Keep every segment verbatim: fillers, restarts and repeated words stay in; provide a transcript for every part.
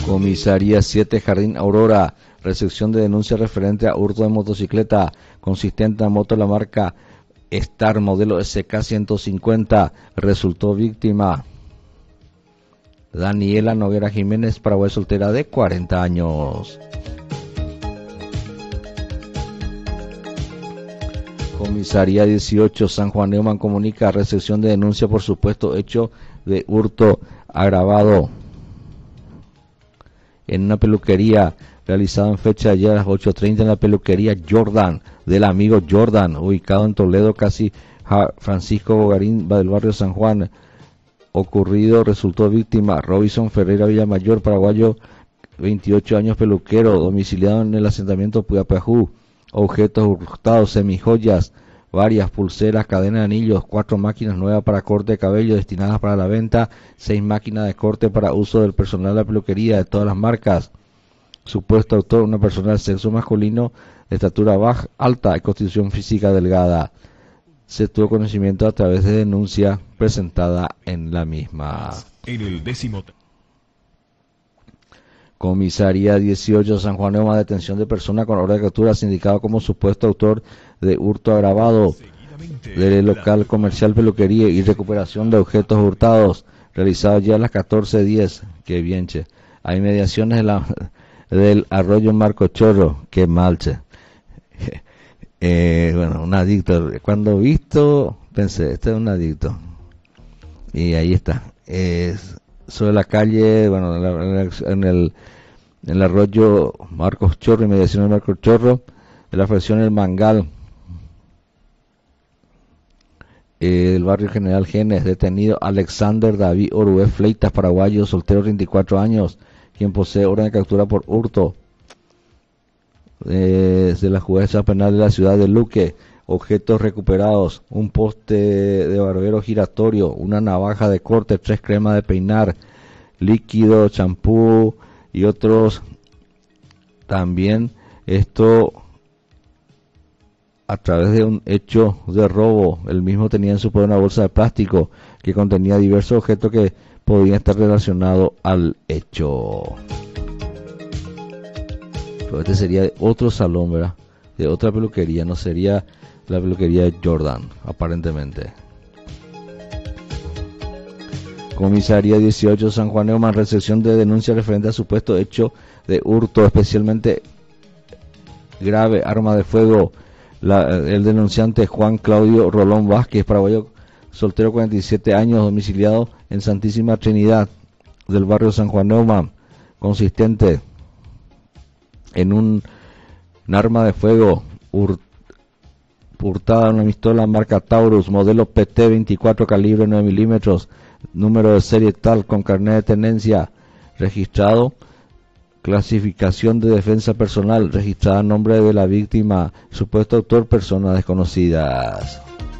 Comisaría siete Jardín Aurora, recepción de denuncia referente a hurto de motocicleta consistente en moto de la marca Star modelo S K ciento cincuenta, resultó víctima Daniela Noguera Jiménez, paraguaya soltera de cuarenta años. Comisaría dieciocho San Juan Neumann comunica recepción de denuncia por supuesto hecho de hurto agravado en una peluquería realizado en fecha de ayer a las ocho treinta en la peluquería Jordan del amigo Jordan, ubicado en Toledo, casi Francisco Bogarín del barrio San Juan. Ocurrido resultó víctima Robinson Ferreira Villamayor, paraguayo, veintiocho años, peluquero, domiciliado en el asentamiento Puyapajú. Objetos hurtados, semijoyas, varias pulseras, cadena de anillos, cuatro máquinas nuevas para corte de cabello destinadas para la venta, seis máquinas de corte para uso del personal de la peluquería de todas las marcas. Supuesto autor, una persona de sexo masculino, de estatura baja, alta y constitución física delgada. Se tuvo conocimiento a través de denuncia presentada en la misma. En el décimo... Comisaría dieciocho San Juan Neumann, detención de persona con orden de captura, sindicado como supuesto autor de hurto agravado del local comercial peluquería y recuperación de objetos hurtados, realizado ya a las catorce diez, que bien, che, a inmediaciones de la, del arroyo Marco Chorro, que mal, che. Eh, bueno, un adicto, cuando visto, pensé, este es un adicto, y ahí está, es sobre la calle, bueno, en el en el arroyo Marcos Chorro, inmediación del Marcos Chorro, de la fracción El Mangal, eh, del barrio General Genes, detenido Alexander David Orué Fleitas, paraguayo, soltero, treinta y cuatro años, quien posee orden de captura por hurto eh, de la jueza penal de la ciudad de Luque. Objetos recuperados: un poste de barbero giratorio, una navaja de corte, tres cremas de peinar, líquido, champú y otros. También esto a través de un hecho de robo. El mismo tenía en su poder una bolsa de plástico que contenía diversos objetos que podían estar relacionados al hecho. Pero este sería de otro salón, ¿verdad? De otra peluquería, no sería la peluquería de Jordan, aparentemente. Comisaría dieciocho San Juan Neumann, recepción de denuncia referente a supuesto hecho de hurto especialmente grave, arma de fuego. La, el denunciante Juan Claudio Rolón Vázquez, paraguayo, soltero, cuarenta y siete años, domiciliado en Santísima Trinidad del barrio San Juan Neumann, consistente en un, un arma de fuego hurt, hurtada, una pistola marca Taurus, modelo P T veinticuatro, calibre nueve milímetros, número de serie tal, con carnet de tenencia registrado, clasificación de defensa personal, registrada a nombre de la víctima, supuesto autor, personas desconocidas.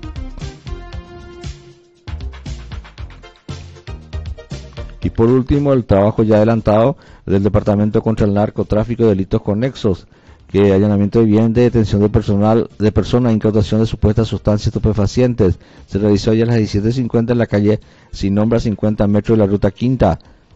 Y por último, el trabajo ya adelantado del Departamento contra el Narcotráfico y Delitos Conexos, que allanamiento de vivienda, detención de personal de personas, incautación de supuestas sustancias estupefacientes, se realizó ayer a las diecisiete cincuenta en la calle Sin Nombre, a cincuenta metros de la ruta quinta.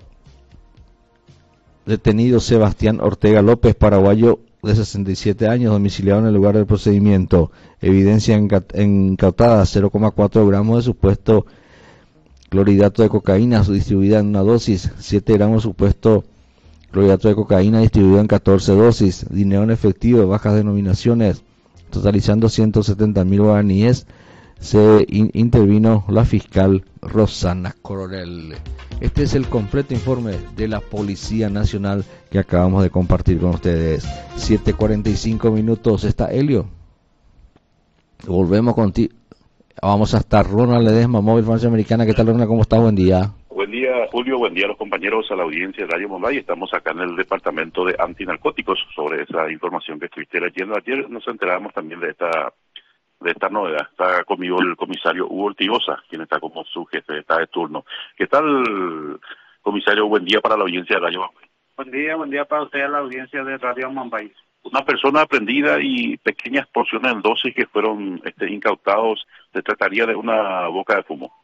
Detenido Sebastián Ortega López, paraguayo, de sesenta y siete años, domiciliado en el lugar del procedimiento. Evidencia incautada: cero coma cuatro gramos de supuesto clorhidrato de cocaína distribuida en una dosis, siete gramos de supuesto clorhidrato de cocaína distribuido en catorce dosis, dinero en efectivo de bajas denominaciones, totalizando ciento setenta mil guaraníes. Se in intervino la fiscal Rosana Coronel. Este es el completo informe de la Policía Nacional que acabamos de compartir con ustedes. siete cuarenta y cinco minutos, está Helio. Volvemos contigo. Vamos hasta Ronald Ledesma, Móvil Farmacia Americana. ¿Qué tal, Ronald? ¿Cómo estás? Buen día. Buen día, Julio. Buen día a los compañeros, a la audiencia de Radio Bombay. Estamos acá en el departamento de antinarcóticos sobre esa información que estuviste leyendo. Ayer nos enteramos también de esta de esta novedad. Está conmigo el comisario Hugo Ortigosa, quien está como su jefe, está de turno. ¿Qué tal, comisario? Buen día para la audiencia de Radio Bombay. Buen día, buen día para usted, a la audiencia de Radio Bombay. Una persona aprendida y pequeñas porciones en dosis que fueron este, incautados, se trataría de una boca de fumo.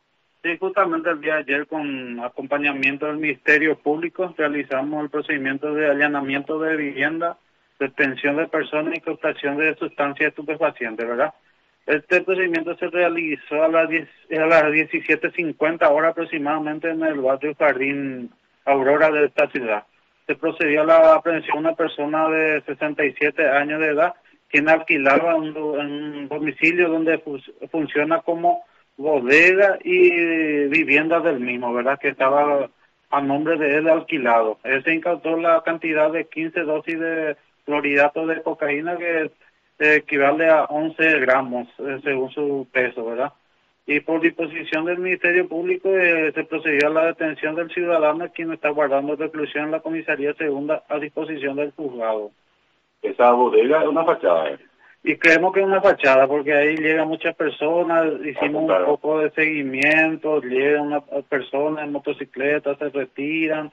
Sí, justamente el día de ayer, con acompañamiento del Ministerio Público, realizamos el procedimiento de allanamiento de vivienda, detención de personas y captación de sustancias estupefacientes, ¿verdad? Este procedimiento se realizó a las, diez, a las diecisiete cincuenta horas aproximadamente en el barrio Jardín Aurora de esta ciudad. Se procedió a la aprehensión de una persona de sesenta y siete años de edad, quien alquilaba un, un domicilio donde fu funciona como bodega y vivienda del mismo, ¿verdad? Que estaba a nombre de él alquilado. Él se incautó la cantidad de quince dosis de clorhidrato de cocaína, que equivale a once gramos, eh, según su peso, ¿verdad? Y por disposición del Ministerio Público eh, se procedió a la detención del ciudadano, quien está guardando reclusión en la comisaría segunda a disposición del juzgado. Esa bodega es una fachada, ¿eh? Y creemos que es una fachada, porque ahí llegan muchas personas, hicimos un poco de seguimiento, llegan unas personas en motocicletas, se retiran,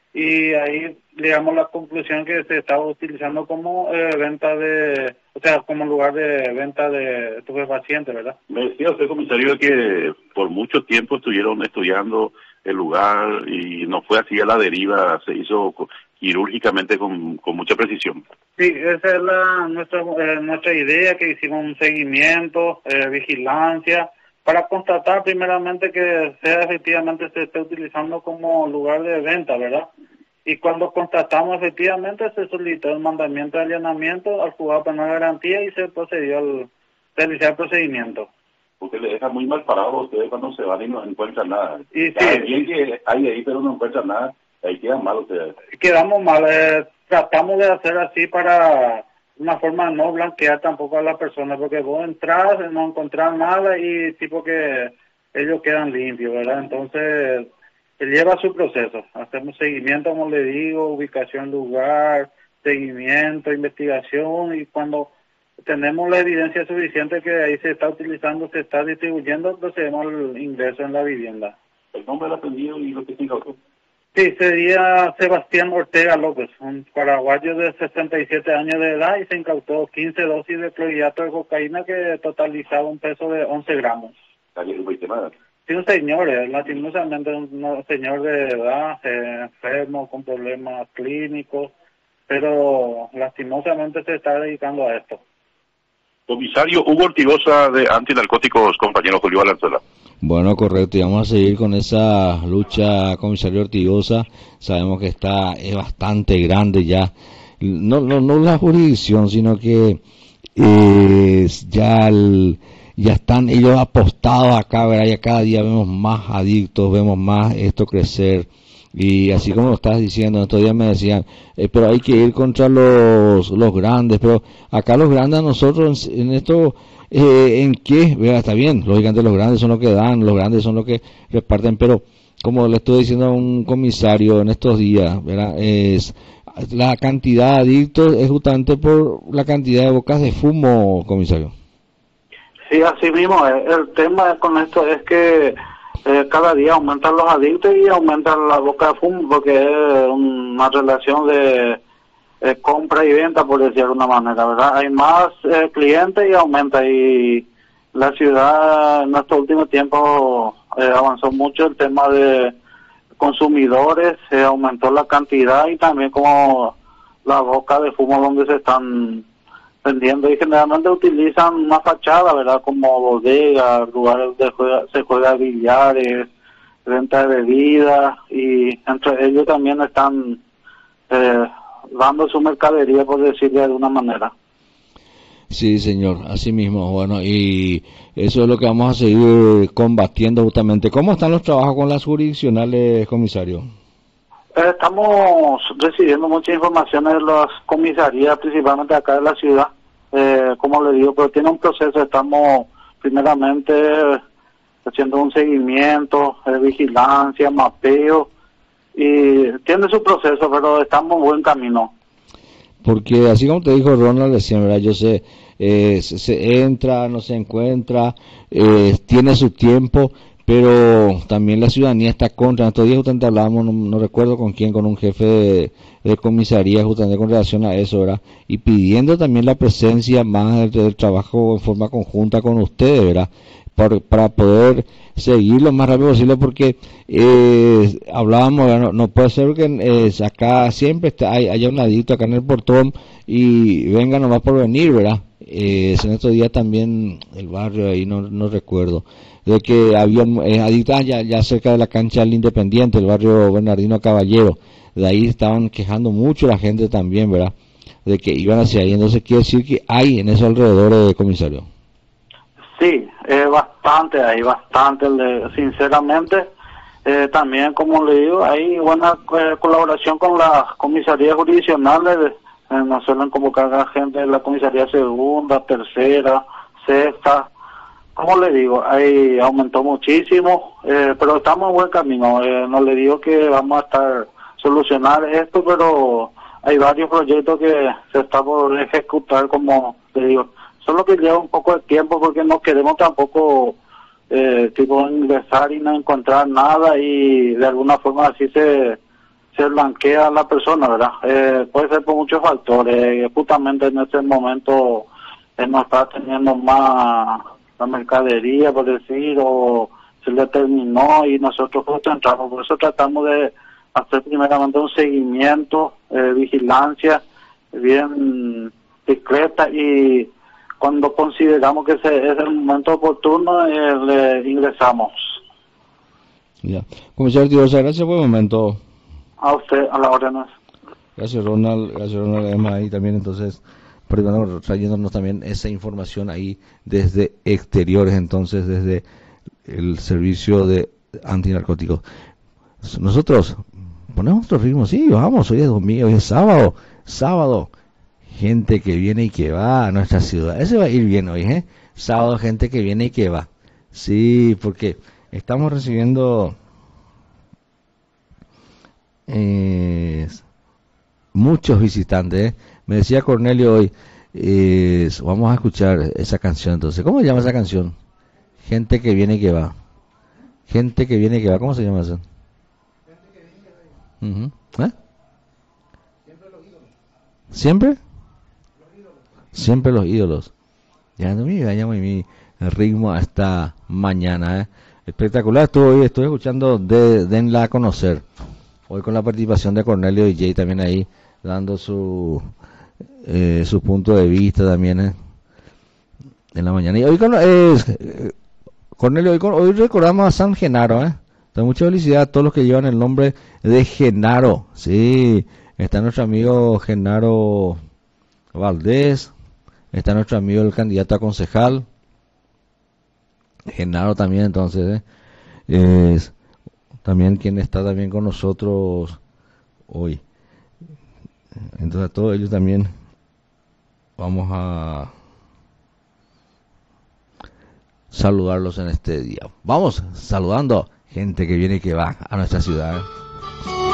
y ahí llegamos a la conclusión que se estaba utilizando como eh, venta de, o sea, como lugar de venta de estupefacientes, ¿verdad? Me decía usted, comisario, que por mucho tiempo estuvieron estudiando el lugar y no fue así a la deriva, se hizo quirúrgicamente con, con mucha precisión. Sí, esa es la nuestra eh, nuestra idea, que hicimos un seguimiento, eh, vigilancia, para constatar primeramente que sea efectivamente se esté utilizando como lugar de venta, ¿verdad? Y cuando constatamos efectivamente, se solicitó el mandamiento de allanamiento al juzgado penal de garantía y se procedió al realizar el procedimiento. Porque le deja muy mal parado a ustedes cuando se van y no encuentran nada. Y ya, sí, bien que hay ahí, pero no encuentran nada, ahí quedan mal ustedes. Quedamos mal, eh, tratamos de hacer así para una forma de no blanquear tampoco a la persona, porque vos entras, no encontrás nada y tipo que ellos quedan limpios, ¿verdad? Entonces, él lleva su proceso. Hacemos seguimiento, como le digo, ubicación, lugar, seguimiento, investigación, y cuando tenemos la evidencia suficiente que ahí se está utilizando, se está distribuyendo, procedemos al ingreso en la vivienda. ¿El nombre del aprendido y lo que se incautó? Sí, sería Sebastián Ortega López, un paraguayo de sesenta y siete años de edad, y se incautó quince dosis de clorhidrato de cocaína que totalizaba un peso de once gramos. ¿Alguien no viste nada? Sí, un señor, eh, lastimosamente un señor de edad, eh, enfermo, con problemas clínicos, pero lastimosamente se está dedicando a esto. Comisario Hugo Ortigosa de Antinarcóticos, compañero Julio Valenzuela. Bueno, correcto, y vamos a seguir con esa lucha, comisario Ortigosa. Sabemos que está es bastante grande ya, no no no la jurisdicción, sino que eh, ya el, ya están ellos apostados acá, ¿verdad? Ya cada día vemos más adictos, vemos más esto crecer. Y así como lo estás diciendo, estos días me decían, eh, pero hay que ir contra los los grandes, pero acá los grandes a nosotros en, en esto, eh, ¿en qué? Vea, está bien, lógicamente los grandes son los que dan, los grandes son los que reparten, pero como le estoy diciendo a un comisario en estos días, ¿verdad? Es la cantidad de adictos es justamente por la cantidad de bocas de fumo, comisario. Sí, así mismo, el tema con esto es que Eh, cada día aumentan los adictos y aumentan la boca de fumo, porque es una relación de eh, compra y venta, por decir de una manera, ¿verdad? Hay más eh, clientes y aumenta, y la ciudad en estos últimos tiempos eh, avanzó mucho el tema de consumidores, se eh, aumentó la cantidad y también como la boca de fumo donde se están vendiendo, y generalmente utilizan una fachada, ¿verdad? Como bodega, lugares donde juega, se juega billares, venta de bebidas, y entre ellos también están eh, dando su mercadería, por decirlo de alguna manera. Sí, señor, así mismo. Bueno, y eso es lo que vamos a seguir combatiendo justamente. ¿Cómo están los trabajos con las jurisdiccionales, comisario? Eh, estamos recibiendo mucha información de las comisarías, principalmente acá de la ciudad, eh, como le digo, pero tiene un proceso. Estamos primeramente haciendo un seguimiento, eh, vigilancia, mapeo, y tiene su proceso, pero estamos en buen camino. Porque así como te dijo Ronald recién, ¿verdad? Yo sé, eh, se, se entra, no se encuentra, eh, tiene su tiempo, pero también la ciudadanía está contra. Estos días justamente hablábamos, no, no recuerdo con quién, con un jefe de, de comisaría justamente con relación a eso, ¿verdad? Y pidiendo también la presencia más del, del trabajo en forma conjunta con ustedes, ¿verdad? por, para poder seguir lo más rápido posible, porque eh, hablábamos, no, no puede ser que eh, acá siempre está, hay, haya un adicto acá en el portón y venga nomás por venir, ¿verdad? Eh, en estos días también el barrio ahí no, no recuerdo de que había eh, adictos ya, ya cerca de la cancha del Independiente, el barrio Bernardino Caballero, de ahí estaban quejando mucho la gente también, ¿verdad? De que iban hacia ahí. Entonces quiere decir que hay en esos alrededores, de comisario. Sí, eh, bastante, hay bastante, le, sinceramente. Eh, también, como le digo, hay buena eh, colaboración con las comisarías jurisdiccionales. Eh, nos suelen convocar a gente de la comisaría segunda, tercera, sexta. Como le digo, ahí aumentó muchísimo, eh, pero estamos en buen camino. Eh, no le digo que vamos a estar solucionar esto, pero hay varios proyectos que se están por ejecutar, como le digo. Solo que lleva un poco de tiempo porque no queremos tampoco eh, tipo ingresar y no encontrar nada y de alguna forma así se se blanquea a la persona, ¿verdad? Eh, puede ser por muchos factores. Justamente en este momento eh, no está teniendo más la mercadería, por decir, o se le terminó y nosotros justo entramos. Por eso tratamos de hacer primeramente un seguimiento, eh, vigilancia bien discreta, y cuando consideramos que ese es el momento oportuno, eh, le ingresamos. Ya. Comisario Tirosa, gracias por el momento. A usted, a la orden. Gracias, Ronald. Gracias, Ronald. Emma, ahí también, entonces, perdón, trayéndonos también esa información ahí desde exteriores, entonces, desde el servicio de antinarcóticos. Nosotros ponemos nuestro ritmo, sí, vamos, hoy es domingo, hoy es sábado, sábado, gente que viene y que va a nuestra ciudad, ese va a ir bien hoy, ¿eh? Sábado, gente que viene y que va, sí, porque estamos recibiendo eh, muchos visitantes, ¿eh? Me decía Cornelio hoy, eh, vamos a escuchar esa canción, entonces, ¿cómo se llama esa canción? Gente que viene y que va, gente que viene y que va, ¿cómo se llama eso? Uh-huh. ¿Eh? Siempre los ídolos. ¿Siempre? Los ídolos. Siempre los ídolos. Ya no me vayamos mi ritmo hasta mañana, ¿eh? Espectacular, estuve hoy, estuve escuchando de Denla a conocer. Hoy con la participación de Cornelio y Jay también ahí, dando su eh, su punto de vista también, ¿eh? En la mañana. Y hoy con eh, Cornelio, hoy, con, hoy recordamos a San Genaro, ¿eh? Entonces, mucha felicidad a todos los que llevan el nombre de Genaro. Sí, está nuestro amigo Genaro Valdés, está nuestro amigo el candidato a concejal, Genaro también, entonces, ¿eh? Es también quien está también con nosotros hoy. Entonces, a todos ellos también vamos a saludarlos en este día. Vamos saludando gente que viene y que va a nuestra ciudad, ¿eh?